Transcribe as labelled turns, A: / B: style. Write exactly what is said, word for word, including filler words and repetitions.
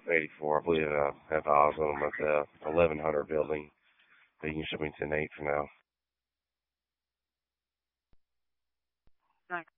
A: eighty-four. I believe I have eyes on them at the eleven hundred building. But you can ship me ten eight for now.